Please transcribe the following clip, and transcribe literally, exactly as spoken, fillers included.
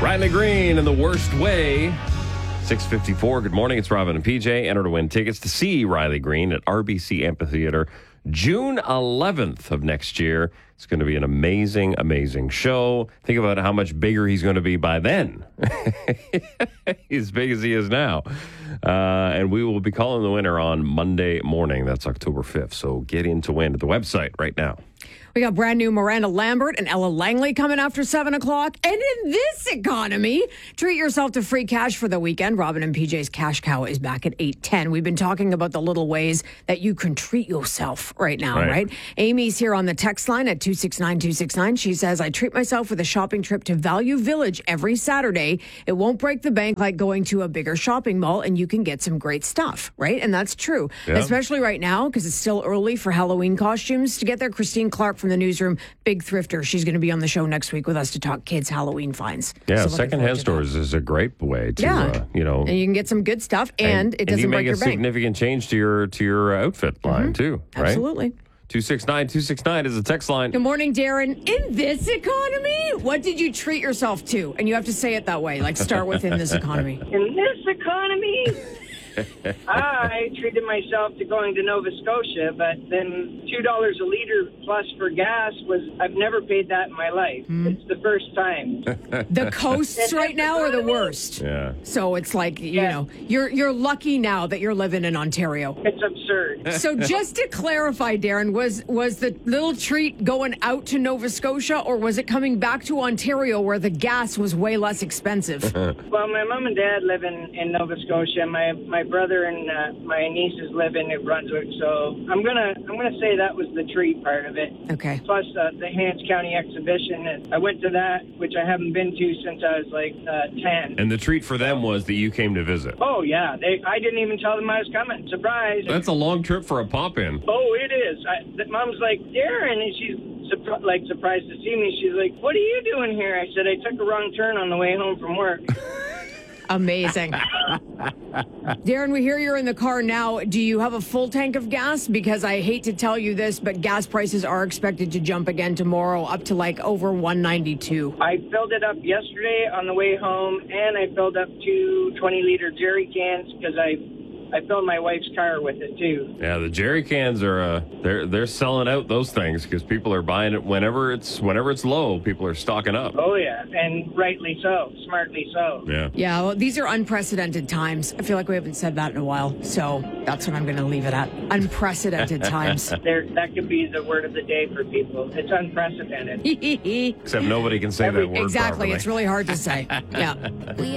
Riley Green in the worst way. six fifty-four. Good morning. It's Robin and P J. Enter to win tickets to see Riley Green at R B C Amphitheater June eleventh of next year. It's going to be an amazing, amazing show. Think about how much bigger he's going to be by then. As big as he is now. Uh, and we will be calling the winner on Monday morning. That's October fifth. So get in to win at the website right now. We got brand new Miranda Lambert and Ella Langley coming after seven o'clock. And in this economy, treat yourself to free cash for the weekend. Robin and P J's Cash Cow is back at eight ten. We've been talking about the little ways that you can treat yourself right now, right? right? Amy's here on the text line at two six nine two six nine. She says, I treat myself with a shopping trip to Value Village every Saturday. It won't break the bank like going to a bigger shopping mall, and you can get some great stuff, right? And that's true, yeah. Especially right now because it's still early for Halloween costumes. To get there, Christine Clark from the newsroom, big thrifter. She's going to be on the show next week with us to talk kids Halloween finds. Yeah, so secondhand stores is a great way to, yeah. uh, you know, and you can get some good stuff, and, and it doesn't and you break your make a bank. significant change to your to your outfit line mm-hmm. too, right? Absolutely. two six nine two six nine is the text line. Good morning, Darren. In this economy, what did you treat yourself to? And you have to say it that way, like start with in this economy. In this economy, I treated myself to going to Nova Scotia, but then two dollars a liter plus for gas was, I've never paid that in my life. Mm. It's the first time. The coasts right now are the worst. Yeah. So it's like, you yeah. know, you're you're lucky now that you're living in Ontario. It's absurd. So just to clarify, Darren, was was the little treat going out to Nova Scotia, or was it coming back to Ontario where the gas was way less expensive? Well, my mom and dad live in, in Nova Scotia. My my brother and uh, my nieces live in New Brunswick, so I'm gonna I'm gonna say that was the treat part of it. Okay. Plus uh, the Hants County exhibition, and I went to that, which I haven't been to since I was like uh, ten. And the treat for them was that you came to visit. Oh yeah, they I didn't even tell them I was coming. Surprise! That's a long trip for a pop-in. Oh, it is. I, the mom's like, Darren, and she's surpri- like surprised to see me. She's like, what are you doing here? I said I took a wrong turn on the way home from work. Amazing. Darren, we hear you're in the car now. Do you have a full tank of gas? Because I hate to tell you this, but gas prices are expected to jump again tomorrow up to like over one ninety-two. I filled it up yesterday on the way home, and I filled up two twenty-liter jerry cans because I I filled my wife's car with it too. Yeah, the jerry cans are uh, they're they're selling out those things because people are buying it whenever it's whenever it's low. People are stocking up. Oh yeah, and rightly so, smartly so. Yeah, yeah. Well, these are unprecedented times. I feel like we haven't said that in a while, so that's what I'm going to leave it at. Unprecedented times. There, that could be the word of the day for people. It's unprecedented. Except nobody can say Every, that word exactly. properly. It's really hard to say. Yeah.